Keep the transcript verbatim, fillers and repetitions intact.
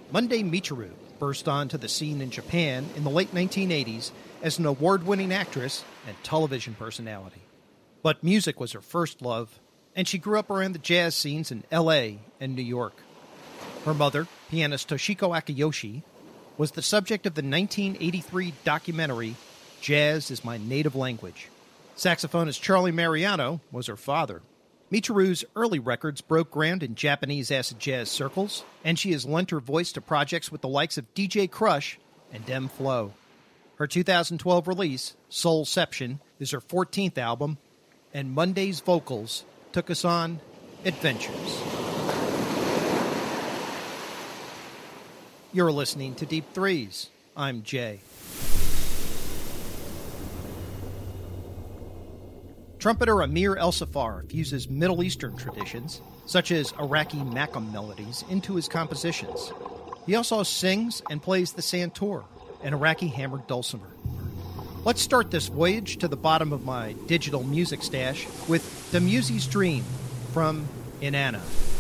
Monday Michiru burst onto the scene in Japan in the late nineteen eighties as an award-winning actress and television personality. But music was her first love, and she grew up around the jazz scenes in L A and New York. Her mother, pianist Toshiko Akiyoshi, was the subject of the nineteen eighty-three documentary Jazz is My Native Language. Saxophonist Charlie Mariano was her father. Michiru's early records broke ground in Japanese acid jazz circles, and she has lent her voice to projects with the likes of D J Crush and M. Flow. Her two thousand twelve release, Soulception, is her fourteenth album, and Monday's vocals took us on adventures. You're listening to Deep Threes. I'm Jay. Trumpeter Amir El-Safar fuses Middle Eastern traditions, such as Iraqi makam melodies, into his compositions. He also sings and plays the santur, an Iraqi hammered dulcimer. Let's start this voyage to the bottom of my digital music stash with Demusy's Dream from Inanna.